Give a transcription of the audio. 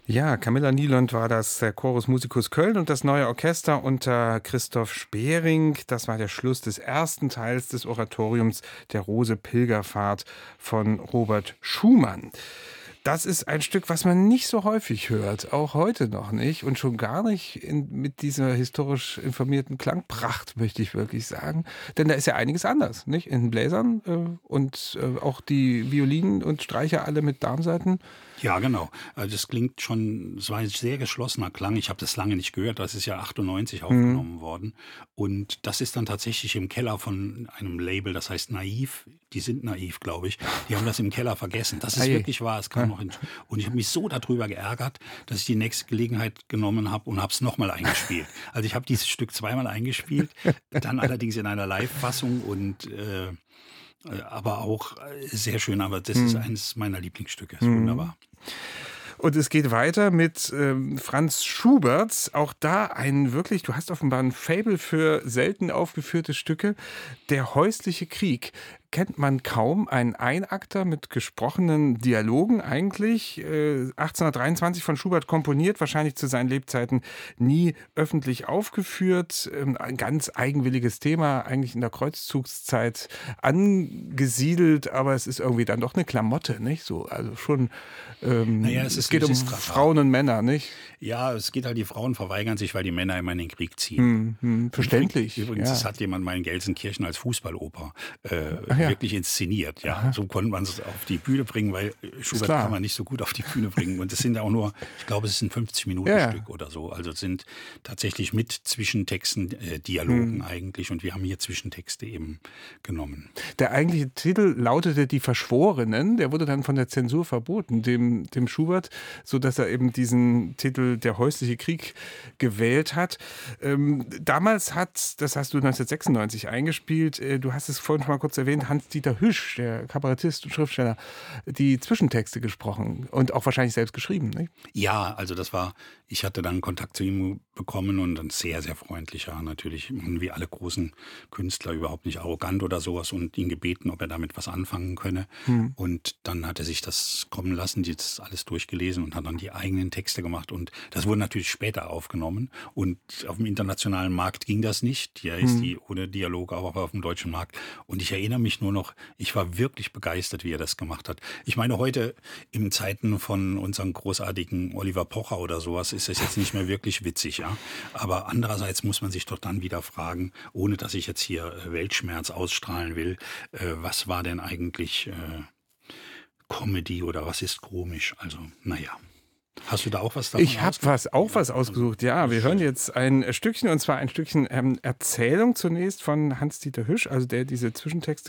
Ja, Camilla Nieland war das, der Chorus Musicus Köln und das neue Orchester unter Christoph Spering. Das war der Schluss des ersten Teils des Oratoriums der Rose Pilgerfahrt von Robert Schumann. Das ist ein Stück, was man nicht so häufig hört, auch heute noch nicht und schon gar nicht mit dieser historisch informierten Klangpracht, möchte ich wirklich sagen. Denn da ist ja einiges anders, nicht? In den Bläsern und auch die Violinen und Streicher alle mit Darmsaiten. Ja, genau. Also das klingt schon, es war ein sehr geschlossener Klang. Ich habe das lange nicht gehört, das ist ja 98 aufgenommen worden. Und das ist dann tatsächlich im Keller von einem Label, das heißt Naiv. Die sind naiv, glaube ich. Die haben das im Keller vergessen. Das ist wirklich wahr, es kam noch hin. Und ich habe mich so darüber geärgert, dass ich die nächste Gelegenheit genommen habe und habe es nochmal eingespielt. Also ich habe dieses Stück zweimal eingespielt, dann allerdings in einer Live-Fassung und aber auch sehr schön. Aber das ist eines meiner Lieblingsstücke. Ist wunderbar. Und es geht weiter mit Franz Schubert. Auch da ein wirklich, du hast offenbar ein Faible für selten aufgeführte Stücke. Der häusliche Krieg. Kennt man kaum, ein Einakter mit gesprochenen Dialogen eigentlich. 1823 von Schubert komponiert, wahrscheinlich zu seinen Lebzeiten nie öffentlich aufgeführt. Ein ganz eigenwilliges Thema, eigentlich in der Kreuzzugszeit angesiedelt, aber es ist irgendwie dann doch eine Klamotte, nicht so? Also schon, es geht um Frauen und Männer, nicht? Ja, es geht halt, die Frauen verweigern sich, weil die Männer immer in den Krieg ziehen. Verständlich. Übrigens, ja. das hat jemand mal in Gelsenkirchen als Fußballoper ja. wirklich inszeniert. Ja, so konnte man es auf die Bühne bringen, weil Schubert kann man nicht so gut auf die Bühne bringen. Und es sind auch nur, ich glaube, es ist ein 50-Minuten-Stück oder so. Also es sind tatsächlich mit Zwischentexten Dialogen eigentlich. Und wir haben hier Zwischentexte eben genommen. Der eigentliche Titel lautete Die Verschworenen. Der wurde dann von der Zensur verboten, dem Schubert, sodass er eben diesen Titel Der häusliche Krieg gewählt hat. Damals das hast du 1996 eingespielt, du hast es vorhin schon mal kurz erwähnt, Hans-Dieter Hüsch, der Kabarettist und Schriftsteller, die Zwischentexte gesprochen und auch wahrscheinlich selbst geschrieben, nicht? Ja, also ich hatte dann Kontakt zu ihm bekommen und ein sehr, sehr freundlicher natürlich, wie alle großen Künstler, überhaupt nicht arrogant oder sowas und ihn gebeten, ob er damit was anfangen könne. Und dann hat er sich das kommen lassen, das alles durchgelesen und hat dann die eigenen Texte gemacht und das wurde natürlich später aufgenommen und auf dem internationalen Markt ging das nicht. Hier ist die ohne Dialog, aber auf dem deutschen Markt. Und ich erinnere mich nur noch, ich war wirklich begeistert, wie er das gemacht hat. Ich meine, heute in Zeiten von unserem großartigen Oliver Pocher oder sowas ist es jetzt nicht mehr wirklich witzig, ja. Aber andererseits muss man sich doch dann wieder fragen, ohne dass ich jetzt hier Weltschmerz ausstrahlen will, was war denn eigentlich Comedy oder was ist komisch? Also, naja. Hast du da auch was davon? Ich habe was ausgesucht, ja. Wir hören jetzt ein Stückchen, und zwar ein Stückchen Erzählung zunächst von Hans-Dieter Hüsch, also der diese Zwischentexte